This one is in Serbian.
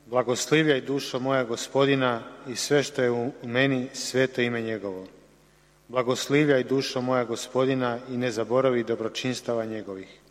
Blagoslivljaj dušo moja Gospodina i sve što je u meni, sveto ime njegovo. Blagoslivljaj dušo moja Gospodina i ne zaboravi dobročinstava njegovih.